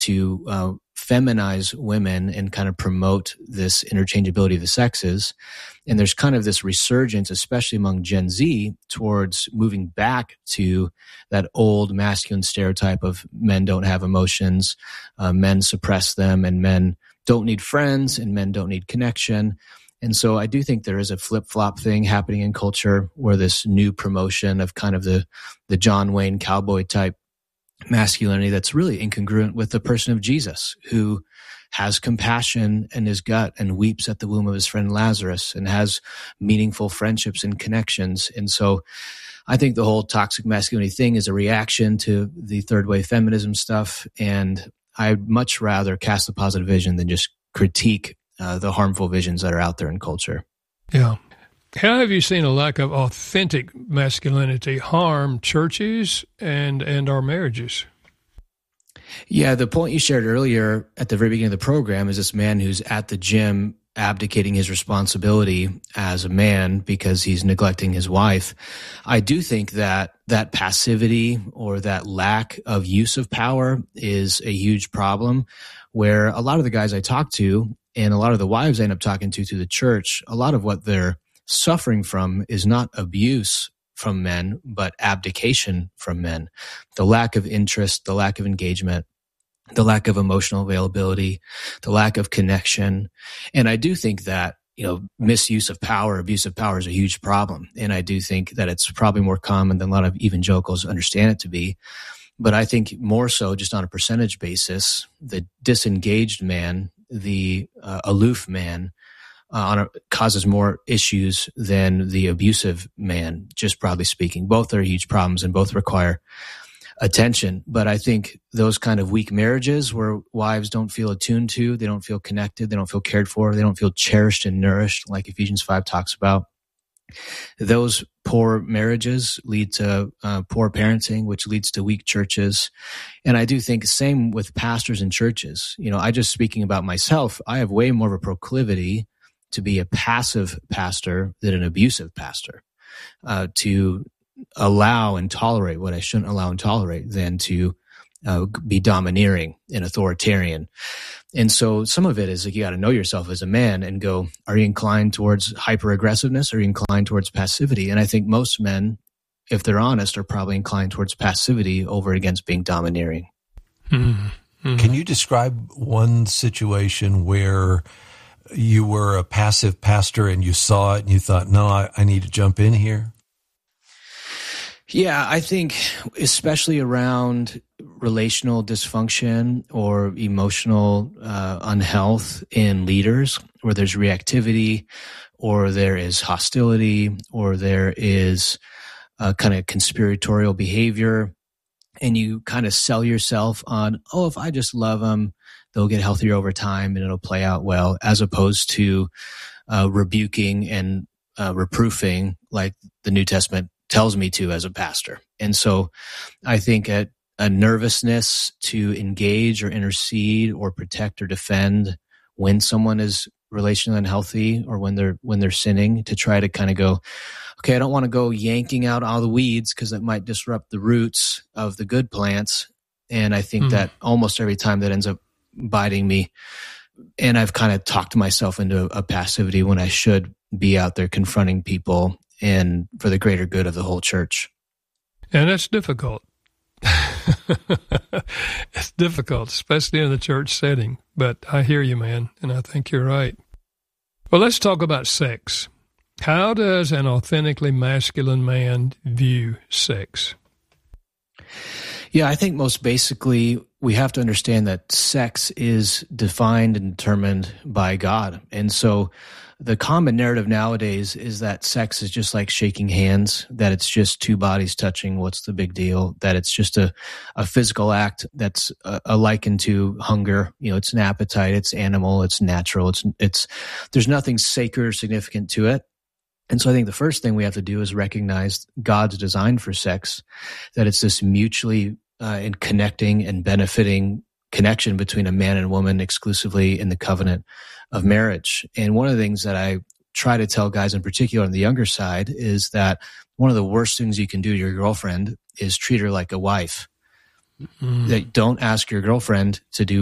to feminize women and kind of promote this interchangeability of the sexes. And there's kind of this resurgence, especially among Gen Z, towards moving back to that old masculine stereotype of men don't have emotions, men suppress them, and men don't need friends, and men don't need connection. And so I do think there is a flip-flop thing happening in culture where this new promotion of kind of the John Wayne cowboy type masculinity that's really incongruent with the person of Jesus, who has compassion in his gut and weeps at the womb of his friend Lazarus and has meaningful friendships and connections. And so I think the whole toxic masculinity thing is a reaction to the third wave feminism stuff. And I'd much rather cast a positive vision than just critique the harmful visions that are out there in culture. Yeah. How have you seen a lack of authentic masculinity harm churches and our marriages? Yeah, the point you shared earlier at the very beginning of the program is this man who's at the gym abdicating his responsibility as a man because he's neglecting his wife. I do think that passivity or that lack of use of power is a huge problem, where a lot of the guys I talk to and a lot of the wives I end up talking to through the church, a lot of what they're suffering from is not abuse from men, but abdication from men. The lack of interest, the lack of engagement, the lack of emotional availability, the lack of connection. And I do think that, misuse of power, abuse of power is a huge problem. And I do think that it's probably more common than a lot of evangelicals understand it to be. But I think more so just on a percentage basis, the disengaged man, the aloof man, causes more issues than the abusive man, just broadly speaking. Both are huge problems and both require attention. But I think those kind of weak marriages where wives don't feel attuned to, they don't feel connected, they don't feel cared for, they don't feel cherished and nourished, like Ephesians 5 talks about, those poor marriages lead to poor parenting, which leads to weak churches. And I do think same with pastors and churches. I just speaking about myself, I have way more of a proclivity to be a passive pastor than an abusive pastor, to allow and tolerate what I shouldn't allow and tolerate than to be domineering and authoritarian. And so some of it is like you got to know yourself as a man and go, are you inclined towards hyper-aggressiveness or are you inclined towards passivity? And I think most men, if they're honest, are probably inclined towards passivity over against being domineering. Mm-hmm. Can you describe one situation where you were a passive pastor and you saw it and you thought, no, I need to jump in here? Yeah, I think especially around relational dysfunction or emotional unhealth in leaders, where there's reactivity or there is hostility or there is kind of conspiratorial behavior, and you kind of sell yourself on, if I just love them, they'll get healthier over time and it'll play out well, as opposed to rebuking and reproofing like the New Testament tells me to as a pastor. And so I think a nervousness to engage or intercede or protect or defend when someone is relationally unhealthy or when they're sinning, to try to kind of go, okay, I don't want to go yanking out all the weeds because that might disrupt the roots of the good plants. And I think that almost every time that ends up biting me. And I've kind of talked myself into a passivity when I should be out there confronting people and for the greater good of the whole church. And that's difficult. It's difficult, especially in the church setting. But I hear you, man, and I think you're right. Well, let's talk about sex. How does an authentically masculine man view sex? Yeah, I think most basically we have to understand that sex is defined and determined by God. And so the common narrative nowadays is that sex is just like shaking hands, that it's just two bodies touching. What's the big deal? That it's just a physical act that's likened to hunger. It's an appetite, it's animal, it's natural. It's there's nothing sacred or significant to it. And so I think the first thing we have to do is recognize God's design for sex, that it's this mutually in connecting and benefiting connection between a man and woman exclusively in the covenant of marriage. And one of the things that I try to tell guys in particular on the younger side is that one of the worst things you can do to your girlfriend is treat her like a wife, That don't ask your girlfriend to do